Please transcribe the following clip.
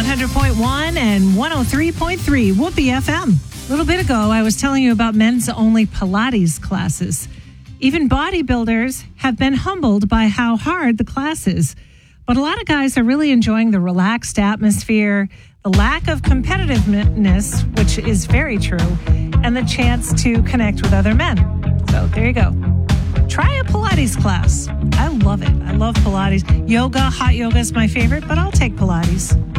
100.1 and 103.3 Whoopee FM. A little bit ago, I was telling you about men's only Pilates classes. Even bodybuilders have been humbled by how hard the class is. But a lot of guys are really enjoying the relaxed atmosphere, the lack of competitiveness, which is very true, and the chance to connect with other men. So there you go. Try a Pilates class. I love it. I love Pilates. Yoga, hot yoga is my favorite, but I'll take Pilates.